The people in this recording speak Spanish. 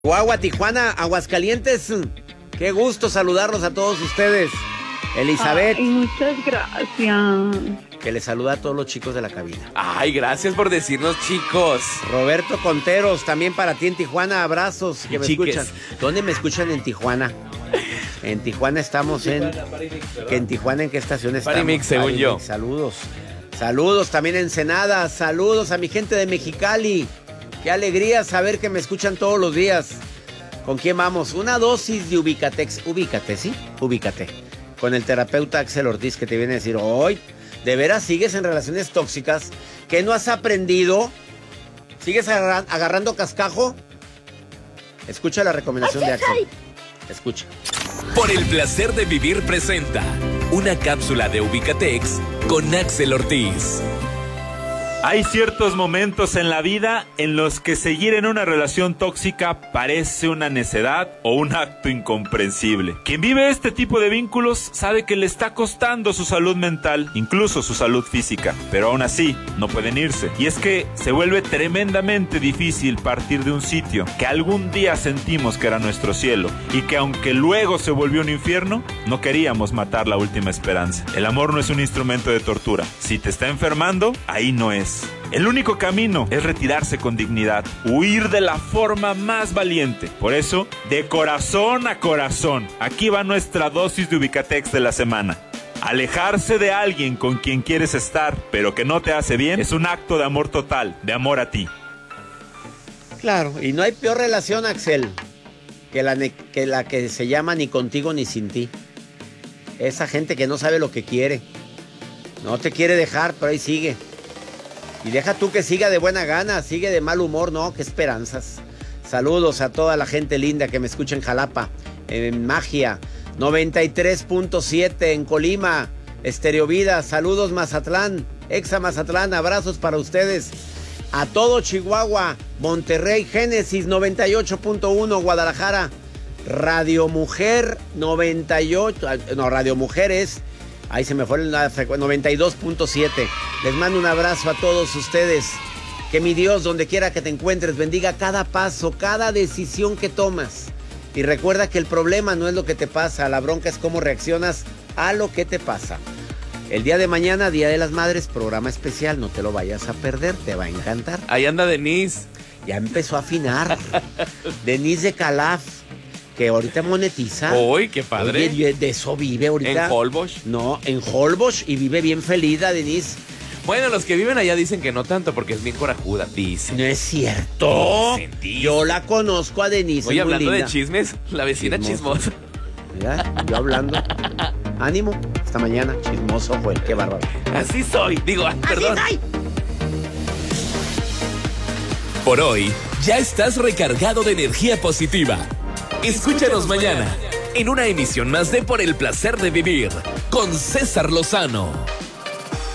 Chihuahua, Tijuana, Aguascalientes. Qué gusto saludarlos a todos ustedes. Elizabeth. Ay, muchas gracias. Que les saluda a todos los chicos de la cabina. Ay, gracias por decirnos chicos. Roberto Conteros, también para ti en Tijuana, abrazos que me escuchan. ¿Dónde me escuchan en Tijuana? En Tijuana estamos en Tijuana, ¿en qué estación estamos? Parimix, según yo. Saludos. Saludos también en Ensenada. Saludos a mi gente de Mexicali. Qué alegría saber que me escuchan todos los días. ¿Con quién vamos? Una dosis de Ubicatex. Ubícate, ¿sí? Ubícate. Con el terapeuta Axel Ortiz, que te viene a decir, hoy, ¿de veras sigues en relaciones tóxicas? ¿Que no has aprendido? ¿Sigues agarrando cascajo? Escucha la recomendación de Axel. Escucha. Por el placer de vivir presenta una cápsula de Ubicatex con Axel Ortiz. Hay ciertos momentos en la vida en los que seguir en una relación tóxica parece una necedad o un acto incomprensible. Quien vive este tipo de vínculos sabe que le está costando su salud mental, incluso su salud física, pero aún así no pueden irse. Y es que se vuelve tremendamente difícil partir de un sitio que algún día sentimos que era nuestro cielo y que aunque luego se volvió un infierno, no queríamos matar la última esperanza. El amor no es un instrumento de tortura. Si te está enfermando, ahí no es. El único camino es retirarse con dignidad, huir de la forma más valiente. Por eso, de corazón a corazón, aquí va nuestra dosis de Ubicatex de la semana. Alejarse de alguien con quien quieres estar, pero que no te hace bien, es un acto de amor total, de amor a ti. Claro, y no hay peor relación, Axel, que la que se llama ni contigo ni sin ti. Esa gente que no sabe lo que quiere. No te quiere dejar, pero ahí sigue. Y deja tú que siga de buena gana, sigue de mal humor, ¿no? Qué esperanzas. Saludos a toda la gente linda que me escucha en Jalapa, en Magia, 93.7 en Colima, Estéreo Vida. Saludos Mazatlán, Exa Mazatlán, abrazos para ustedes. A todo Chihuahua, Monterrey, Génesis 98.1, Guadalajara, Radio Mujer 98, no, Radio Mujeres. Ahí se me fue el 92.7. Les mando un abrazo a todos ustedes. Que mi Dios, donde quiera que te encuentres, bendiga cada paso, cada decisión que tomas. Y recuerda que el problema no es lo que te pasa, la bronca es cómo reaccionas a lo que te pasa. El día de mañana, Día de las Madres, programa especial, no te lo vayas a perder, te va a encantar. Ahí anda Denise. Ya empezó a afinar. Denise de Calaf. Que ahorita monetiza. ¡Uy, qué padre! Oye, de eso vive ahorita. ¿En Holbox? No, en Holbox, y vive bien feliz la Denise. Bueno, los que viven allá dicen que no tanto porque es bien corajuda, dicen. No es cierto. Yo la conozco a Denise. Oye, hablando de chismes, la vecina chismosa. Mira, yo hablando. Ánimo, hasta mañana. Chismoso, güey, qué bárbaro. Así soy, perdón. Así soy. Por hoy, ya estás recargado de energía positiva. Escúchanos mañana en una emisión más de Por el placer de vivir con César Lozano.